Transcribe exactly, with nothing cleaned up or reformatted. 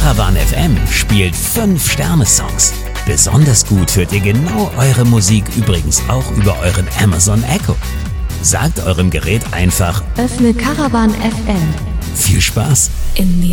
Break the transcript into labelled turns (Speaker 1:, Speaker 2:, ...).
Speaker 1: Caravan F M spielt fünf Sterne Songs. Besonders gut hört ihr genau eure Musik übrigens auch über euren Amazon Echo. Sagt eurem Gerät einfach:
Speaker 2: Öffne Caravan F M.
Speaker 1: Viel Spaß!
Speaker 2: In the